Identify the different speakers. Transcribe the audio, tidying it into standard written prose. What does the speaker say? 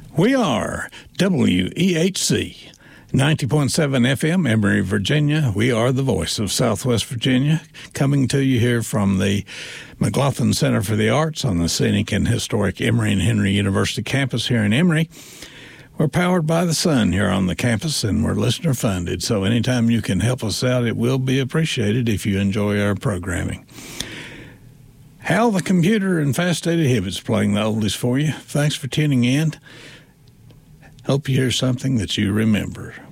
Speaker 1: We are WEHC 90.7 FM, Emory, Virginia. We are the voice of Southwest Virginia, coming to you here from the McLaughlin Center for the Arts on the scenic and historic Emory and Henry University campus here in Emory. We're powered by the sun here on the campus, and we're listener funded, so anytime you can help us out, it will be appreciated if you enjoy our programming. Hal the Computer and Fast Eddie Hibbett's playing the oldies for you. Thanks for tuning in. Hope you hear something that you remember.